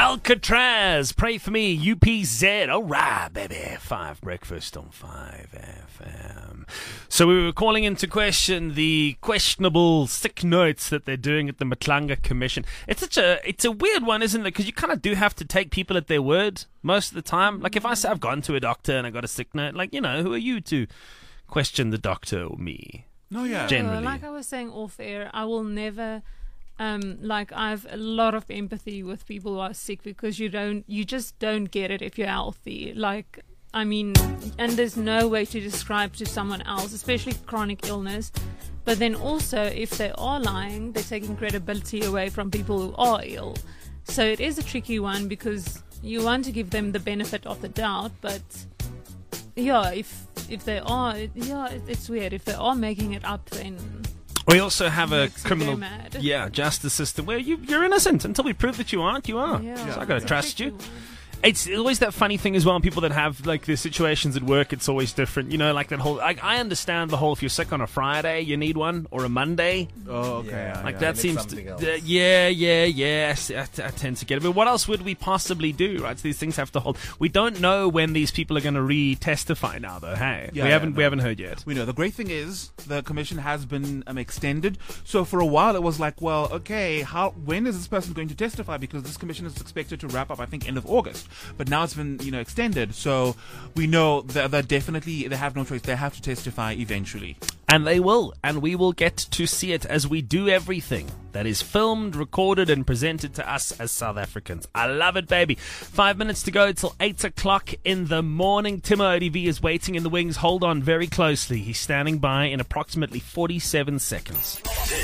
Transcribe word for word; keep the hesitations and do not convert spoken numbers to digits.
Alcatraz, Pray For Me, U P Z. All right, baby. Five breakfast on five F M. So we were calling into question the questionable sick notes that they're doing at the Matlanga Commission. It's such a, it's a weird one, isn't it? Because you kind of do have to take people at their word most of the time. Like if I say I've gone to a doctor and I got a sick note, like, you know, who are you to question the doctor or me? No, yeah. Generally. Like I was saying off air, I will never... Um, like I have a lot of empathy with people who are sick because you don't, you just don't get it if you're healthy. Like, I mean, and there's no way to describe to someone else, especially chronic illness. But then also, if they are lying, they're taking credibility away from people who are ill. So it is a tricky one because you want to give them the benefit of the doubt, but yeah, if if they are, yeah, it's weird. If they are making it up, then. We also have a Makes me criminal, very mad. yeah, justice system where you, you're innocent until we prove that you aren't. You are. Yeah, So I got to it's a trust tricky you. one. It's always that funny thing as well. People that have like the situations at work, it's always different. You know, like that whole. Like, I understand the whole. If you're sick on a Friday, you need one, or a Monday. Oh, okay. Yeah. yeah, Like yeah. that it's seems something to, else. uh, yeah, yeah, yeah. I, s- I t- I tend to get it. But what else would we possibly do? Right? So these things have to hold. We don't know when these people are going to re-testify now, though. Hey, Yeah, we yeah, haven't no. we haven't heard yet. We know. The great thing is the commission has been um, extended. So for a while it was like, well, okay, how when is this person going to testify? Because this commission is expected to wrap up, I think, end of August. But now it's been, you know, extended. So we know that they definitely they have no choice. They have to testify eventually. And they will, and we will get to see it as we do everything that is filmed, recorded, and presented to us as South Africans. I love it, baby. Five minutes to go till eight o'clock in the morning. Timo O D V is waiting in the wings. Hold on very closely. He's standing by in approximately forty-seven seconds.